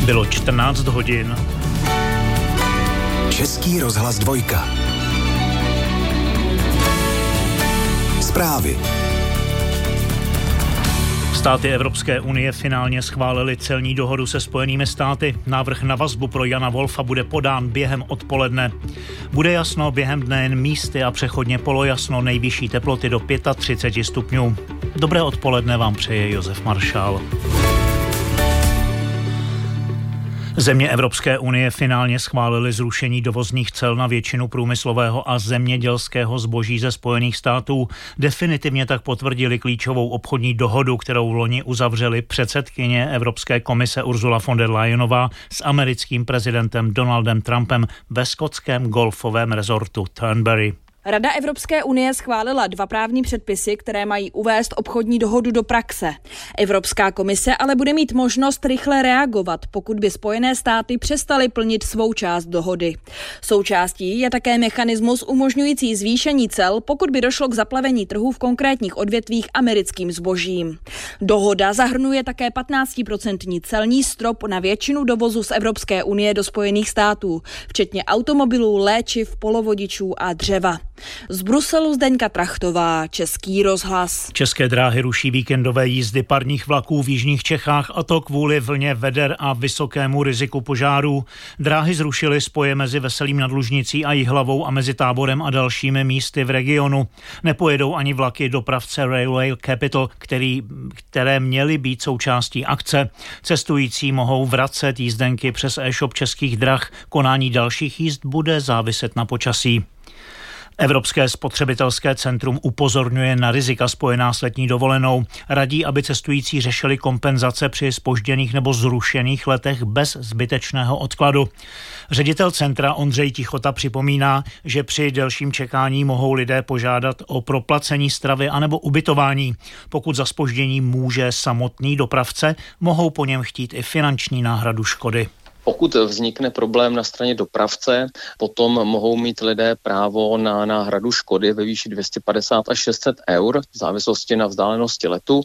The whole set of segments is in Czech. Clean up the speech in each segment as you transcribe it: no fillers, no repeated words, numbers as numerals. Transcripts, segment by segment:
Bylo 14 hodin. Český rozhlas 2. Zprávy. Státy Evropské unie finálně schválili celní dohodu se Spojenými státy. Návrh na vazbu pro Jana Wolfa bude podán během odpoledne. Bude jasno během dne jen místy a přechodně polojasno, nejvyšší teploty do 35 stupňů. Dobré odpoledne vám přeje Josef Maršál. Země Evropské unie finálně schválily zrušení dovozních cel na většinu průmyslového a zemědělského zboží ze Spojených států. Definitivně tak potvrdili klíčovou obchodní dohodu, kterou loni uzavřeli předsedkyně Evropské komise Ursula von der Leyenová s americkým prezidentem Donaldem Trumpem ve skotském golfovém rezortu Turnberry. Rada Evropské unie schválila 2 právní předpisy, které mají uvést obchodní dohodu do praxe. Evropská komise ale bude mít možnost rychle reagovat, pokud by Spojené státy přestaly plnit svou část dohody. Součástí je také mechanismus umožňující zvýšení cel, pokud by došlo k zaplavení trhu v konkrétních odvětvích americkým zbožím. Dohoda zahrnuje také 15% celní strop na většinu dovozu z Evropské unie do Spojených států, včetně automobilů, léčiv, polovodičů a dřeva. Z Bruselu Zdeňka Trachtová, Český rozhlas. České dráhy ruší víkendové jízdy parních vlaků v jižních Čechách, a to kvůli vlně veder a vysokému riziku požárů. Dráhy zrušily spoje mezi Veselým nad Lužnicí a Jihlavou a mezi Táborem a dalšími místy v regionu. Nepojedou ani vlaky dopravce Railway Capital, které měly být součástí akce. Cestující mohou vracet jízdenky přes e-shop Českých drah. Konání dalších jízd bude záviset na počasí. Evropské spotřebitelské centrum upozorňuje na rizika spojená s letní dovolenou. Radí, aby cestující řešili kompenzace při zpožděných nebo zrušených letech bez zbytečného odkladu. Ředitel centra Ondřej Tichota připomíná, že při delším čekání mohou lidé požádat o proplacení stravy anebo ubytování. Pokud za zpoždění může samotný dopravce, mohou po něm chtít i finanční náhradu škody. Pokud vznikne problém na straně dopravce, potom mohou mít lidé právo na náhradu škody ve výši 250 až 600 eur v závislosti na vzdálenosti letu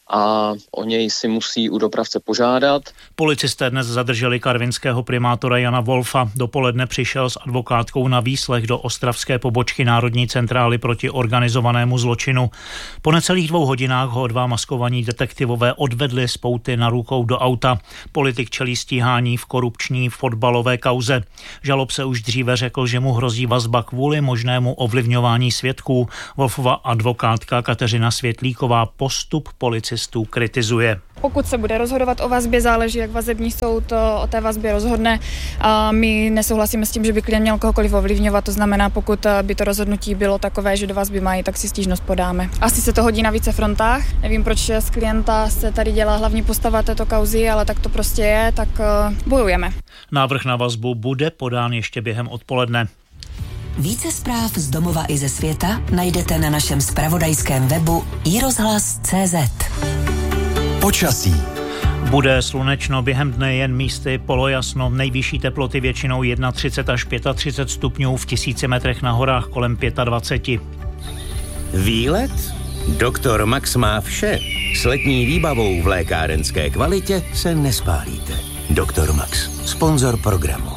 a o něj si musí u dopravce požádat. Policisté dnes zadrželi karvinského primátora Jana Wolfa. Dopoledne přišel s advokátkou na výslech do ostravské pobočky Národní centrály proti organizovanému zločinu. Po necelých 2 hodinách ho 2 maskovaní detektivové odvedli z pouty na rukou do auta. Politik čelí stíhání v korupční fotbalové kauze. Žalob se už dříve řekl, že mu hrozí vazba kvůli možnému ovlivňování svědků. Wolfova advokátka Kateřina Světlíková postup policistů kritizuje. Pokud se bude rozhodovat o vazbě, záleží, jak vazební soud o té vazbě rozhodne. A my nesouhlasíme s tím, že by klient měl kohokoliv ovlivňovat, to znamená, pokud by to rozhodnutí bylo takové, že do vazby mají, tak si stížnost podáme. Asi se to hodí na více frontách. Nevím, proč z klienta se tady dělá hlavní postava této kauzy, ale tak to prostě je, tak bojujeme. Návrh na vazbu bude podán ještě během odpoledne. Více zpráv z domova i ze světa najdete na našem zpravodajském webu iRozhlas.cz. Počasí. Bude slunečno, během dne jen místy polojasno, nejvyšší teploty většinou 31 až 35 stupňů, v 1000 metrech na horách kolem 25. Výlet? Doktor Max má vše. S letní výbavou v lékárenské kvalitě se nespálíte. Doktor Max, sponzor programu.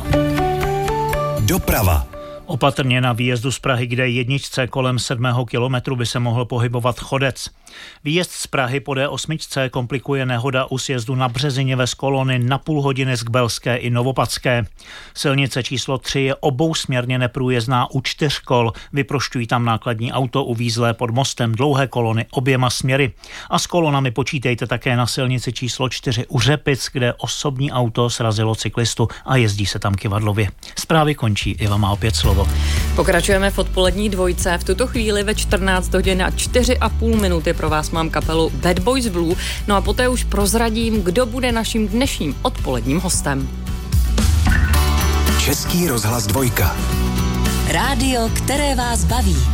Doprava. Opatrně na výjezdu z Prahy, kde jedničce kolem 7. kilometru by se mohl pohybovat chodec. Výjezd z Prahy po D8 komplikuje nehoda u sjezdu na Březině ve Kolony na půl hodiny z Kbelské i Novopadské. Silnice číslo 3 je obousměrně neprůjezdná u 4 kol. Vyprošťují tam nákladní auto uvízlé pod mostem, dlouhé kolony oběma směry. A s kolonami počítejte také na silnici číslo 4 u Řepic, kde osobní auto srazilo cyklistu a jezdí se tam kyvadlově. Zprávy končí, Iva má opět slovo. Pokračujeme v odpolední dvojce. V tuto chvíli ve 14 hodin a 4,5 minuty pro vás mám kapelu Bad Boys Blue. No a poté už prozradím, kdo bude naším dnešním odpoledním hostem. Český rozhlas 2. Rádio, které vás baví.